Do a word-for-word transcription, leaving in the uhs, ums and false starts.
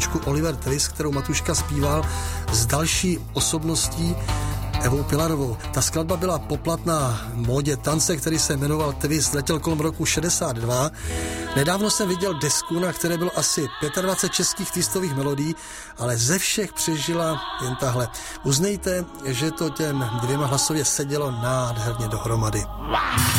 písničku Oliver Twist, kterou Matuška zpíval s další osobností Evou Pilarovou. Ta skladba byla poplatná módě tance, který se jmenoval Twist, letěl kolem roku šedesát dva. Nedávno jsem viděl desku, na které bylo asi dvacet pět českých twistových melodií, ale ze všech přežila jen tahle. Uznejte, že to těm dvěma hlasově sedělo nádherně dohromady.